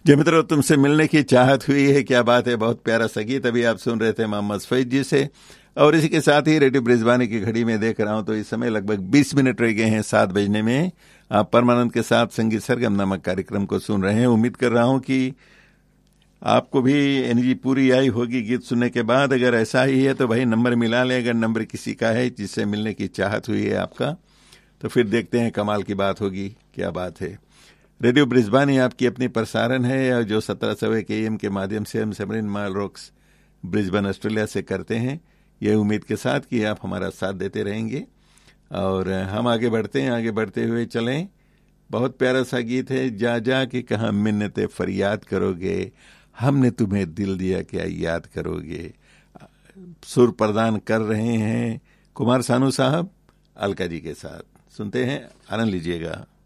जी मित्रों, तुमसे मिलने की चाहत हुई है, क्या बात है। बहुत प्यारा सा गीत अभी आप सुन रहे थे मोहम्मद फैज जी से। और इसी के साथ ही रेडियो ब्रिजबानी की घड़ी में देख रहा हूं तो इस समय लगभग 20 मिनट रह गए हैं 7 बजने में। आप परमानंद के साथ संगीत सरगम नामक कार्यक्रम को सुन रहे हैं। उम्मीद कर रहा हूं कि आपको भी एनर्जी पूरी आई होगी गीत सुनने के बाद। अगर ऐसा ही है तो भाई नंबर मिला लें। अगर नंबर किसी का है जिससे मिलने की चाहत हुई है आपका, तो फिर देखते हैं, कमाल की बात होगी। क्या बात है। रेडियो ब्रिजबानी आपकी अपनी प्रसारण है जो 1700 AM के माध्यम से हम सबरीन माल रॉक्स ब्रिजबन ऑस्ट्रेलिया से करते हैं। यह उम्मीद के साथ कि आप हमारा साथ देते रहेंगे और हम आगे बढ़ते हैं, आगे बढ़ते हुए चलें। बहुत प्यारा सा गीत है, जा जा के कहाँ मिन्नतें फरियाद करोगे, हमने तुम्हें दिल दिया क्या याद करोगे। सुर प्रदान कर रहे हैं कुमार सानू साहब अलका जी के साथ। सुनते हैं, आनंद लीजिएगा।